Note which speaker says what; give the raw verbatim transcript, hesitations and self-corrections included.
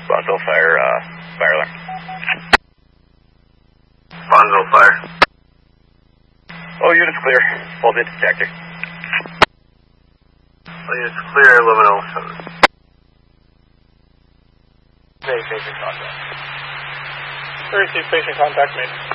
Speaker 1: Bonneville Fire, uh, fire alarm.
Speaker 2: Bonneville Fire.
Speaker 1: Oh, unit's clear. Hold it, detector.
Speaker 2: Oh, unit's clear, eleven oh seven.
Speaker 3: Very patient contact. Very patient contact made.